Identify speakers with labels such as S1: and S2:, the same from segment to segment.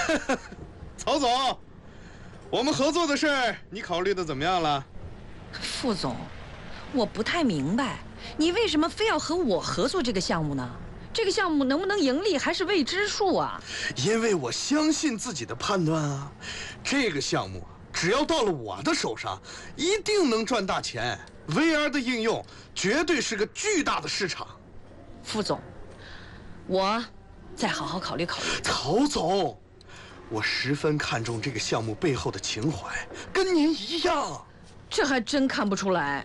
S1: 曹总，我们合作的事儿，你考虑的怎么样了？
S2: 副总，我不太明白，你为什么非要和我合作这个项目呢？这个项目能不能盈利还是未知数啊。
S1: 因为我相信自己的判断啊，这个项目只要到了我的手上，一定能赚大钱。VR 的应用绝对是个巨大的市场。
S2: 副总，我再好好考虑考虑。
S1: 曹总，我十分看重这个项目背后的情怀，跟您一样。
S2: 这还真看不出来。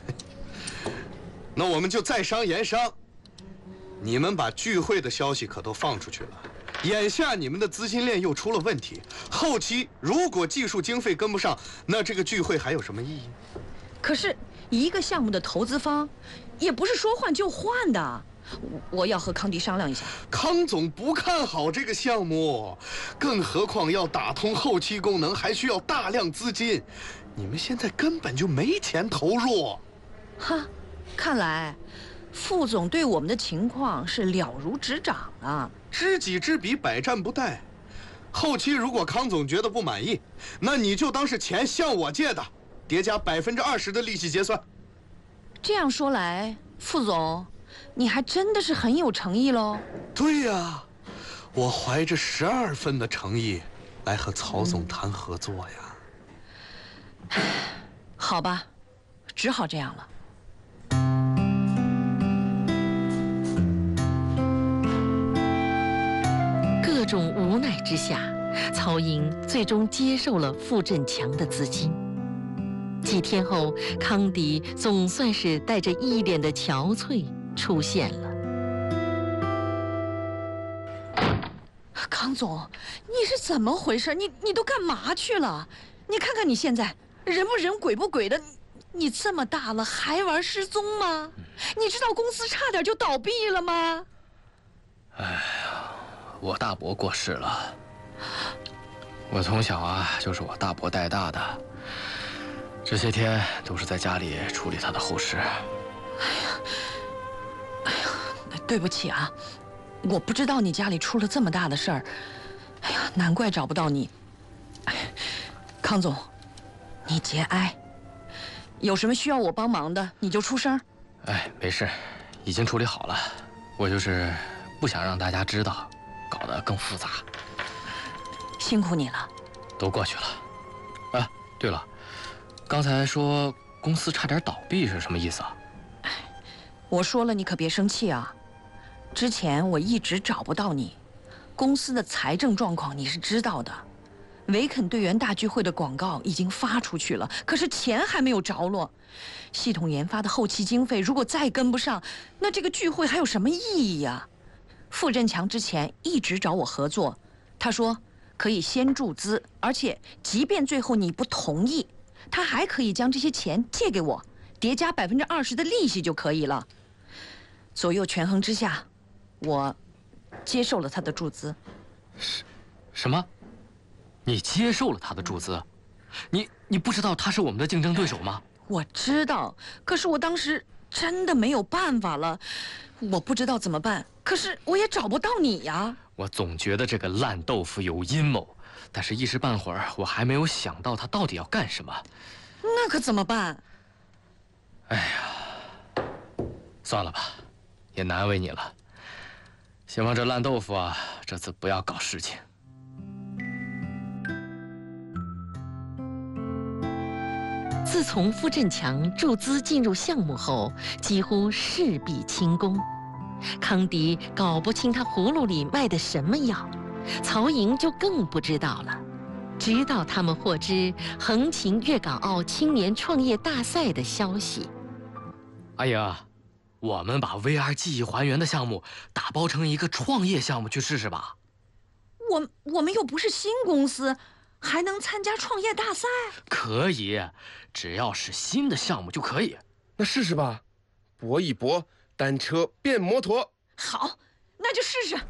S1: 那我们就在商言商。你们把聚会的消息可都放出去了，眼下你们的资金链又出了问题，后期如果技术经费跟不上，那这个聚会还有什么意义？
S2: 可是一个项目的投资方，也不是说换就换的。我要和康迪商量一下。
S1: 康总不看好这个项目，更何况要打通后期功能，还需要大量资金。你们现在根本就没钱投入。
S2: 哈，看来副总对我们的情况是了如指掌啊。
S1: 知己知彼，百战不殆。后期如果康总觉得不满意，那你就当是钱向我借的，叠加20%的利息结算。
S2: 这样说来，副总，你还真的是很有诚意喽。
S1: 对呀，我怀着12分的诚意来和曹总谈合作呀。
S2: 好吧，只好这样了。
S3: 各种无奈之下，曹莹最终接受了傅振强的资金。几天后，康迪总算是带着一脸的憔悴出现了。
S2: 康总，你是怎么回事？你都干嘛去了？你看看你现在人不人鬼不鬼的，你这么大了还玩失踪吗？你知道公司差点就倒闭了吗？
S4: 哎呀，我大伯过世了。我从小啊就是我大伯带大的，这些天都是在家里处理他的后事。
S2: 哎呀，对不起啊，我不知道你家里出了这么大的事儿。哎呀，难怪找不到你。康总，你节哀，有什么需要我帮忙的你就出声。
S4: 哎，没事，已经处理好了。我就是不想让大家知道，搞得更复杂。
S2: 辛苦你了。
S4: 都过去了。啊，对了，刚才说公司差点倒闭是什么意思啊？
S2: 我说了，你可别生气啊。之前我一直找不到你，公司的财政状况你是知道的。维肯队员大聚会的广告已经发出去了，可是钱还没有着落。系统研发的后期经费如果再跟不上，那这个聚会还有什么意义呀？傅振强之前一直找我合作，他说可以先注资，而且即便最后你不同意，他还可以将这些钱借给我，叠加20%的利息就可以了。左右权衡之下，我接受了他的注资。
S4: 什么？你接受了他的注资？你不知道他是我们的竞争对手吗？
S2: 我知道，可是我当时真的没有办法了，我不知道怎么办，可是我也找不到你呀。
S4: 我总觉得这个烂豆腐有阴谋，但是一时半会儿我还没有想到他到底要干什么。
S2: 那可怎么办？
S4: 哎呀，算了吧，也难为你了。希望这烂豆腐啊，这次不要搞事情。
S3: 自从傅振强注资进入项目后，几乎事必清功。康迪搞不清他葫芦里卖的什么药，曹莹就更不知道了。直到他们获知横琴粤港澳青年创业大赛的消息。
S4: 阿莹，我们把 VR 记忆还原的项目打包成一个创业项目去试试吧。
S2: 我们又不是新公司，还能参加创业大赛？
S4: 可以，只要是新的项目就可以。
S5: 那试试吧，搏一搏，单车变摩托。
S2: 好，那就试试。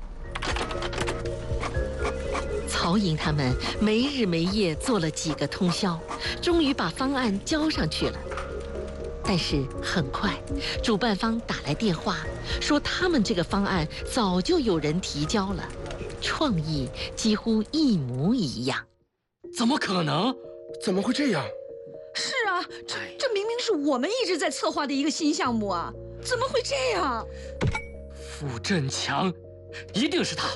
S3: 曹莹他们没日没夜做了几个通宵，终于把方案交上去了。但是很快，主办方打来电话，说他们这个方案早就有人提交了， 创意几乎一模一样。
S4: 怎么可能？
S5: 怎么会这样？
S2: 是啊，这明明是我们一直在策划的一个新项目啊，怎么会这样？
S4: 傅振强，一定是他。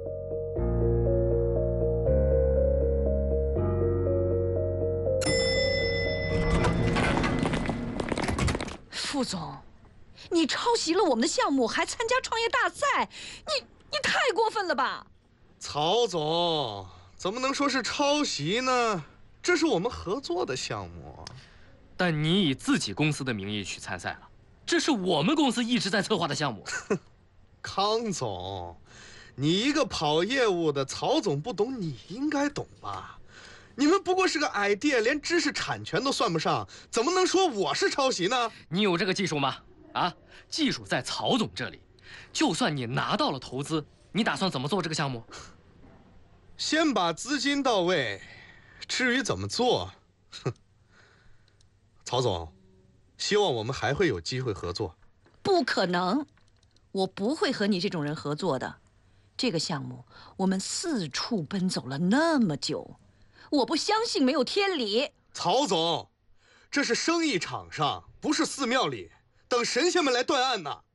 S2: 傅总，你抄袭了我们的项目，还参加创业大赛，你太过分了吧？
S1: 曹总，怎么能说是抄袭呢？这是我们合作的项目。
S4: 但你以自己公司的名义去参赛了，这是我们公司一直在策划的项目。
S1: 康总，你一个跑业务的，曹总不懂，你应该懂吧？你们不过是个idea，连知识产权都算不上，怎么能说我是抄袭呢？
S4: 你有这个技术吗？啊，技术在曹总这里。就算你拿到了投资，你打算怎么做这个项目？
S1: 先把资金到位，至于怎么做，哼。曹总，希望我们还会有机会合作。
S2: 不可能，我不会和你这种人合作的。这个项目我们四处奔走了那么久，我不相信没有天理。
S1: 曹总，这是生意场上，不是寺庙里，等神仙们来断案呢。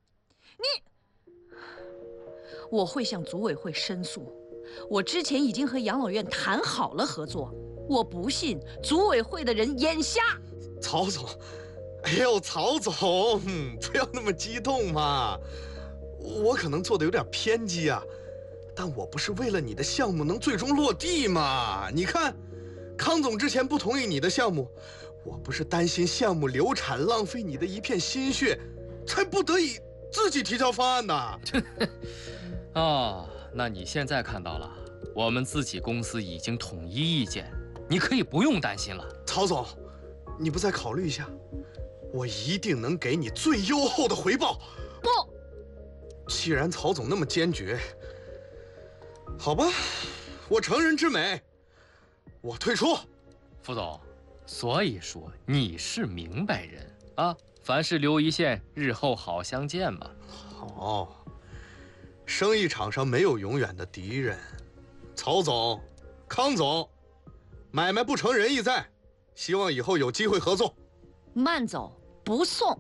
S2: 我会向组委会申诉。我之前已经和养老院谈好了合作，我不信组委会的人眼瞎。
S1: 曹总，哎呦，曹总，不要那么激动嘛。我可能做的有点偏激啊，但我不是为了你的项目能最终落地嘛。你看，康总之前不同意你的项目，我不是担心项目流产浪费你的一片心血，才不得已自己提交方案的。
S4: 哦，那你现在看到了，我们自己公司已经统一意见，你可以不用担心了。
S1: 曹总，你不再考虑一下？我一定能给你最优厚的回报。
S2: 不，
S1: 既然曹总那么坚决，好吧，我成人之美，我退出。
S4: 副总，所以说你是明白人啊，凡事留一线，日后好相见嘛。
S1: 好，生意场上没有永远的敌人。曹总，康总，买卖不成仁义在，希望以后有机会合作。
S2: 慢走，不送。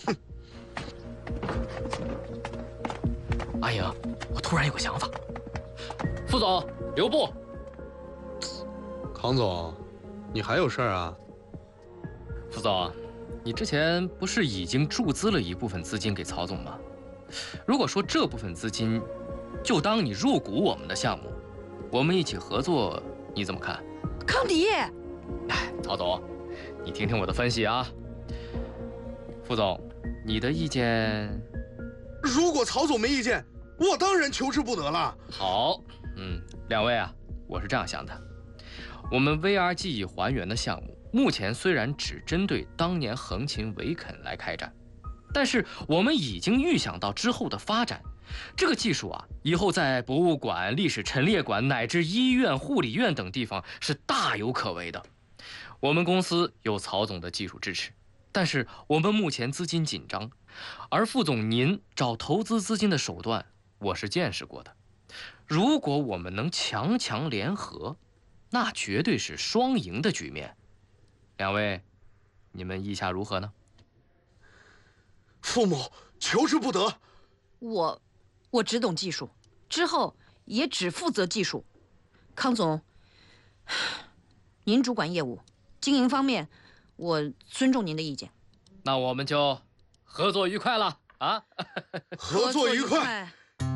S4: 阿莹，我突然有个想法。副总，留步。
S1: 康总，你还有事儿啊？
S4: 副总，你之前不是已经注资了一部分资金给曹总吗？如果说这部分资金就当你入股我们的项目，我们一起合作，你怎么看？
S2: 康迪，
S4: 哎，曹总，你听听我的分析啊。副总，你的意见？
S1: 如果曹总没意见，我当然求之不得了。
S4: 好，两位啊，我是这样想的，我们 VR 记忆还原的项目，目前虽然只针对当年横琴维肯来开展，但是我们已经预想到之后的发展。这个技术啊，以后在博物馆、历史陈列馆乃至医院、护理院等地方是大有可为的。我们公司有曹总的技术支持，但是我们目前资金紧张，而副总您找投资资金的手段，我是见识过的。如果我们能强强联合，那绝对是双赢的局面。两位，你们意下如何呢？
S1: 傅某求之不得。
S2: 我只懂技术，之后也只负责技术。康总，您主管业务，经营方面，我尊重您的意见。
S4: 那我们就合作愉快了啊！
S1: 合作愉快。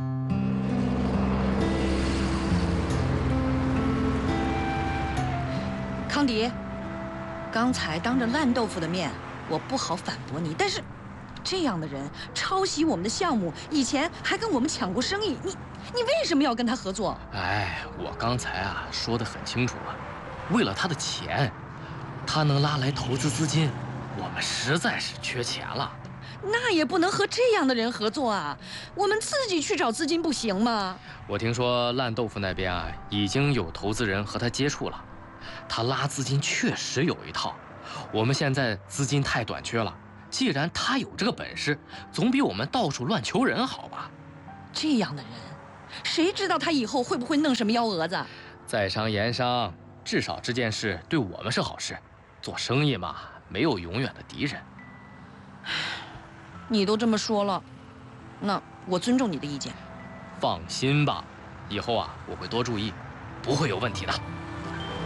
S2: 康迪，刚才当着烂豆腐的面，我不好反驳你，但是这样的人抄袭我们的项目，以前还跟我们抢过生意，你为什么要跟他合作？
S4: 哎，我刚才啊说得很清楚了，为了他的钱，他能拉来投资资金，我们实在是缺钱了。
S2: 那也不能和这样的人合作啊！我们自己去找资金不行吗？
S4: 我听说烂豆腐那边啊已经有投资人和他接触了，他拉资金确实有一套。我们现在资金太短缺了，既然他有这个本事，总比我们到处乱求人好吧？
S2: 这样的人， 谁知道他以后会不会弄什么幺蛾子？
S4: 在商言商，至少这件事对我们是好事。做生意嘛，没有永远的敌人。
S2: 你都这么说了，那我尊重你的意见。
S4: 放心吧，以后啊，我会多注意，不会有问题的。